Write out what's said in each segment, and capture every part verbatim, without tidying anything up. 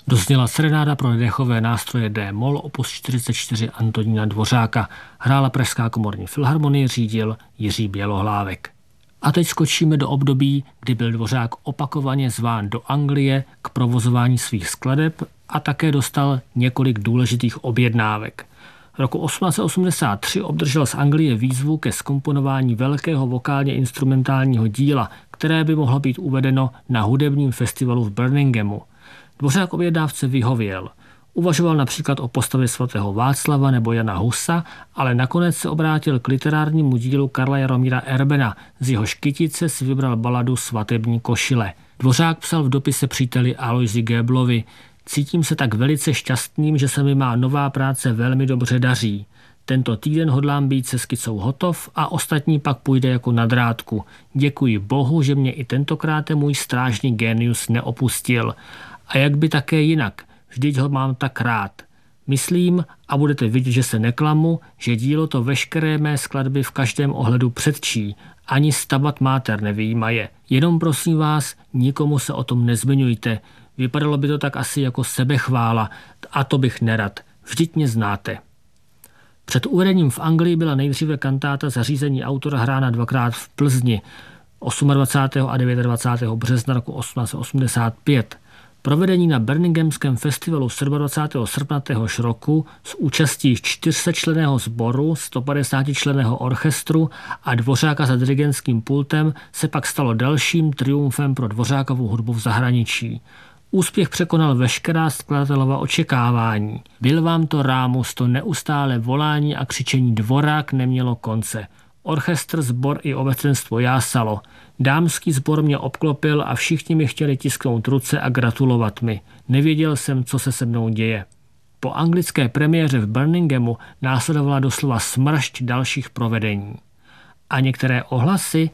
Dozněla serenáda pro dechové nástroje D-moll opus čtyřicet čtyři Antonína Dvořáka. Hrála Pražská komorní filharmonie, řídil Jiří Bělohlávek. A teď skočíme do období, kdy byl Dvořák opakovaně zván do Anglie k provozování svých skladeb a také dostal několik důležitých objednávek. Roku osmnáct set osmdesát tři obdržel z Anglie výzvu ke zkomponování velkého vokálně instrumentálního díla, které by mohlo být uvedeno na hudebním festivalu v Birminghamu. Dvořák objednávce vyhověl. Uvažoval například o postavě svatého Václava nebo Jana Husa, ale nakonec se obrátil k literárnímu dílu Karla Jaromíra Erbena. Z jeho Kytice si vybral baladu Svatební košile. Dvořák psal v dopise příteli Alojzi Géblovi: Cítím se tak velice šťastným, že se mi má nová práce velmi dobře daří. Tento týden hodlám být se skicou hotov a ostatní pak půjde jako na drátku. Děkuji Bohu, že mě i tentokrát můj strážný génius neopustil. A jak by také jinak? Vždyť ho mám tak rád. Myslím, a budete vidět, že se neklamu, že dílo to veškeré mé skladby v každém ohledu předčí. Ani Stabat Mater nevyjímaje. Jenom prosím vás, nikomu se o tom nezmiňujte. Vypadalo by to tak asi jako sebechvála, a to bych nerad. Vždyť mě znáte. Před uvedením v Anglii byla nejdříve kantáta za řízení autora hrána dvakrát v Plzni dvacátého osmého a dvacátého devátého března roku osmnáct set osmdesát pět. Provedení na Birminghamském festivalu dvacátého sedmého srpna téhož roku s účastí čtyřsetčlenného sboru, stopadesátčlenného orchestru a Dvořáka za dirigentským pultem se pak stalo dalším triumfem pro Dvořákovu hudbu v zahraničí. Úspěch překonal veškerá skladatelova očekávání. Byl vám to rámus, to neustále volání a křičení Dvorák nemělo konce. Orchestr, sbor i obecenstvo jásalo. Dámský sbor mě obklopil a všichni mi chtěli tisknout ruce a gratulovat mi. Nevěděl jsem, co se se mnou děje. Po anglické premiéře v Birminghamu následovala doslova smršť dalších provedení. A některé ohlasy.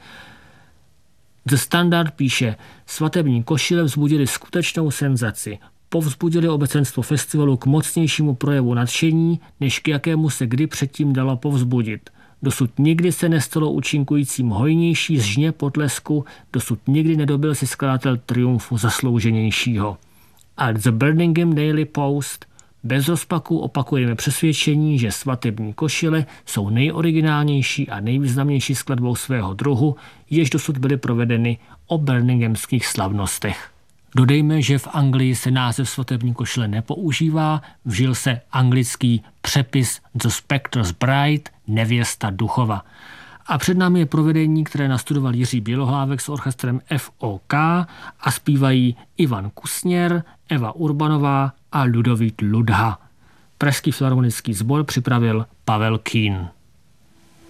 The Standard píše: Svatební košile vzbudili skutečnou senzaci. Povzbudili obecenstvo festivalu k mocnějšímu projevu nadšení, než k jakému se kdy předtím dalo povzbudit. Dosud nikdy se nestalo účinkujícím hojnější zžně potlesku, dosud nikdy nedobil si skladatel triumfu zaslouženějšího. A The Birmingham Daily Post: bez rozpaku opakujeme přesvědčení, že svatební košile jsou nejoriginálnější a nejvýznamnější skladbou svého druhu, jež dosud byly provedeny o birminghamských slavnostech. Dodejme, že v Anglii se název svatební košile nepoužívá, vžil se anglický přepis The Spectre's Bride, nevěsta duchova. A před námi je provedení, které nastudoval Jiří Bělohlávek s orchestrem F O K a zpívají Ivan Kusněr, Eva Urbanová a Ludovít Ludha. Pražský filharmonický sbor připravil Pavel Kín.